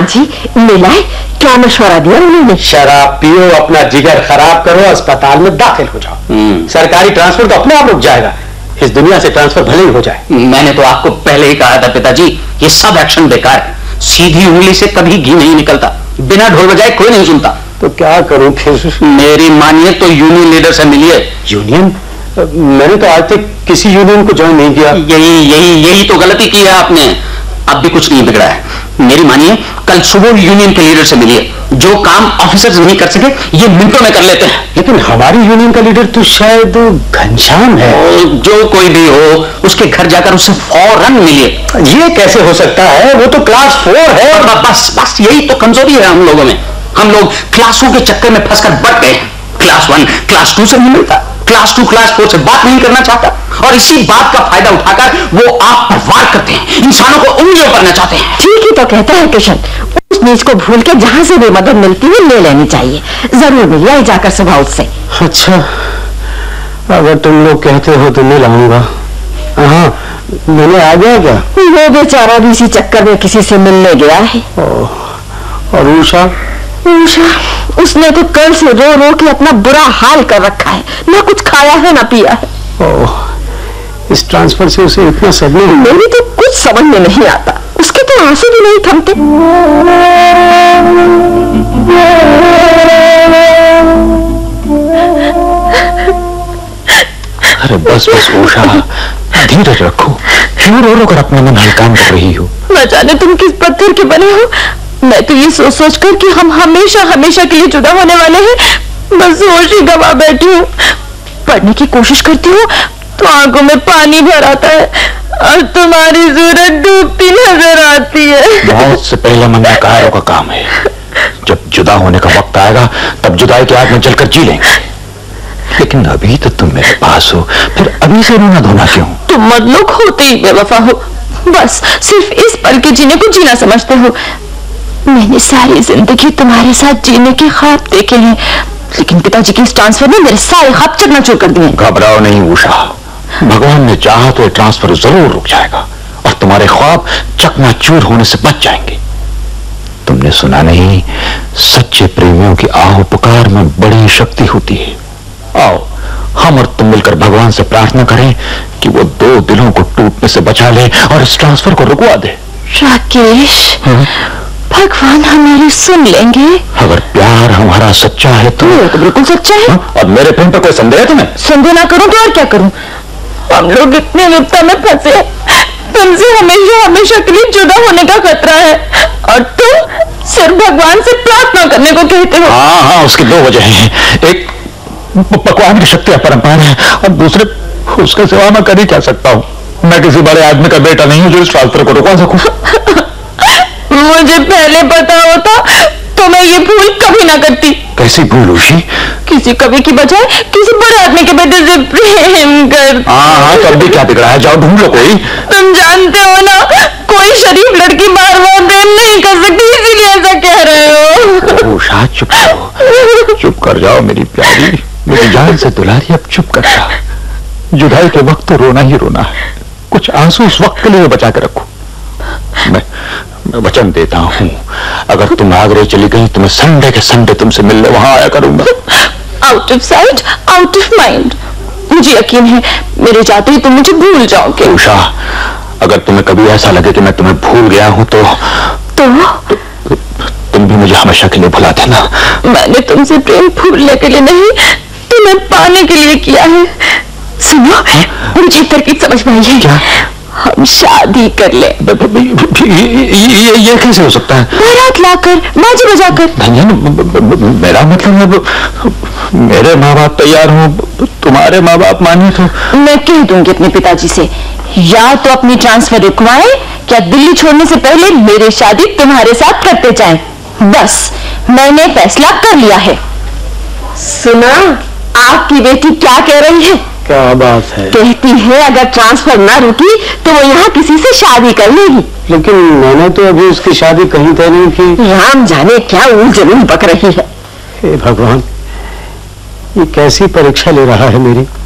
जी मिलाए, क्या मशवरा दिया उन्होंने? शराब पियो, अपना जिगर खराब करो, अस्पताल में दाखिल हो जाओ। सरकारी ट्रांसफर तो अपने आप रुक जाएगा, इस दुनिया से ट्रांसफर भले ही हो जाए। मैंने तो आपको पहले ही कहा था पिताजी, ये सब एक्शन बेकार है। सीधी उंगली से कभी घी नहीं निकलता, बिना ढोल बजाए कोई नहीं सुनता। तो क्या करूं फिर? मेरी मानिए तो यूनियन लीडर से मिलिए। यूनियन? मैंने तो आज तक किसी यूनियन को ज्वाइन नहीं किया। यही तो गलती की है आपने। अब भी कुछ नहीं बिगड़ा है। मेरी मानिए, कल सुबह यूनियन के लीडर से मिलिए। जो काम ऑफिसर्स नहीं कर सके, ये मिनटों में कर लेते हैं। लेकिन हमारी यूनियन का लीडर तो शायद घनश्याम है। जो कोई भी हो, उसके घर जाकर उससे फौरन मिलिए। ये कैसे हो सकता है? वो तो क्लास 4 है। बस यही तो कमजोरी है हम लोगों में। हम लोग क्लासों के चक्कर में फंसकर बढ़ गए। क्लास 1 क्लास 2 से नहीं मिलता, क्लास 2 क्लास 4 से बात नहीं करना चाहता, और इसी बात का फायदा उठाकर वो आप पर वार करते हैं, इंसानों को उंगलियों पर नचाते हैं। ठीक ही तो कहता है किशन, उस चीज को भूल के जहां से भी मदद मिलती है ले लेनी चाहिए। जरूर मिल आई जाकर सुबह उससे। अच्छा, अगर तुम लोग कहते हो तो मिल आऊंगा। हाँ, मैंने आ गया क्या? वो बेचारा भी इसी चक्कर में किसी से मिलने गया है। और उषा? उसने तो कल से रो रो के अपना बुरा हाल कर रखा है, ना कुछ खाया है ना पिया है। इस ट्रांसफर से उसे इतना सदमा? मेरी तो कुछ समझ में नहीं आता, उसके तो आंसू भी नहीं थमते। अरे बस उषा, धीरज रखो। क्यों रो रो कर अपना मन हल्का कर रही हो? न जाने तुम किस पत्थर के बने हो। मैं तो ये सोच कर कि हम हमेशा हमेशा के लिए जुदा होने वाले हैं, बस होश ही गवा बैठी हूँ। पढ़ने की कोशिश करती हूँ तो आंखों में पानी भर आता है और तुम्हारी सूरत डूबती नजर आती है। मौत से पहले मन्नकारों का काम है। जब जुदा होने का वक्त आएगा तब जुदाई की आग में जलकर जी लेंगे। लेकिन अभी तो तुम मेरे पास हो, फिर अभी से रोना धोना क्यों? तुम मतलब होते ही बेवफा हो, बस सिर्फ इस पल के जीने को जीना समझते हो। मैंने सारी जिंदगी तुम्हारे साथ जीने के ख्वाब देखे हैं, लेकिन पिताजी के इस ट्रांसफर ने मेरे सारे ख्वाब चकनाचूर कर दिए। घबराओ नहीं उषा, भगवान ने चाहा तो ट्रांसफर जरूर रुक जाएगा और तुम्हारे ख्वाब चकनाचूर होने से बच जाएंगे। तुमने सुना नहीं, सच्चे प्रेमियों की आहो पुकार में बड़ी शक्ति होती है। आओ हम और तुम मिलकर भगवान से प्रार्थना करें कि वो दो दिलों को टूटने से बचा ले और इस ट्रांसफर को रुकवा दे। राकेश, भगवान हमारी सुन लेंगे। अगर प्यार हमारा सच्चा है तो? तो बिल्कुल सच्चा है। और मेरे प्रेम पर कोई संदेह है तुम्हें? संदेह ना करूं तो और क्या करूं? हम लोग इतने विपदा में फंसे, तुमसे हमेशा हमेशा के लिए जुदा होने का खतरा है, और तुम सिर्फ भगवान से प्रार्थना करने को कहते हो। हाँ, उसकी दो वजह हैं। एक, भगवान की शक्ति अपरंपार है, और दूसरे, उसके सिवा मैं कर ही क्या सकता हूँ? मैं किसी बड़े आदमी का बेटा नहीं हूँ जो इस ट्रांसफर को रुकवा सकूं। मुझे पहले पता होता तो मैं ये भूल कभी ना करती। कैसी भूल उषी? किसी कवि की बजाय किसी बड़े आदमी के बेटे से प्रेम कर। हाँ, तो अब भी क्या बिगड़ा है? जाओ ढूंढ लो कोई। तुम जानते हो ना, कोई शरीफ लड़की बार बार प्रेम नहीं कर सकती, इसीलिए ऐसा कह रहे हो। उषा चुप करो, चुप कर जाओ मेरी प्यारी, मेरी जान से दुलारी, अब चुप कर जा। जुदाई के वक्त तो रोना ही रोना है, कुछ आंसू उस वक्त के लिए बचा के रखो। मैं वचन देता हूँ, अगर तुम आगरे चली गई तो मैं संडे के संडे तुमसे मिलने वहां आया करूंगा। Out of sight out of mind. मुझे यकीन है मेरे जाते ही तुम मुझे भूल जाओगे। उषा, अगर तुम्हें कभी ऐसा लगे कि मैं तुम्हें भूल गया हूँ तो तुम भी मुझे हमेशा के लिए भुला देना। मैंने तुमसे प्रेम भूलने के लिए नहीं, तुम्हें पाने के लिए किया है। सुनो, मुझे तरकीब समझ में आई है। क्या? हम शादी कर ले। ये कैसे हो सकता है? बारात लाकर, बाजी बजाकर। धन्यन, मेरा मतलब मेरे माँ बाप तैयार हो, तुम्हारे माँ बाप माने तो? मैं कह दूंगी अपने पिताजी से, या तो अपनी ट्रांसफर रुकवाएं, क्या दिल्ली छोड़ने से पहले मेरी शादी तुम्हारे साथ करते जाएं। बस मैंने फैसला कर लिया है। सुना, आपकी बेटी क्या कह रही है? क्या बात है? कहती है अगर ट्रांसफर ना रुकी तो वो यहाँ किसी से शादी कर लेगी। लेकिन मैंने तो अभी उसकी शादी कहीं तय नहीं की। राम जाने क्या जरूर बक रही है। हे भगवान, ये कैसी परीक्षा ले रहा है मेरी।